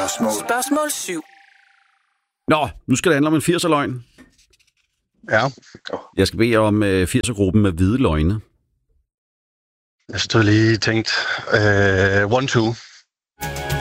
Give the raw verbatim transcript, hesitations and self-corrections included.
Spørgsmål. Spørgsmål syv. Nå, nu skal det handle om en firser-løgn. Ja, Jeg skal bede jer om uh, firser-gruppen med hvide løgne. jeg stod lige tænkt. Uh, one, two.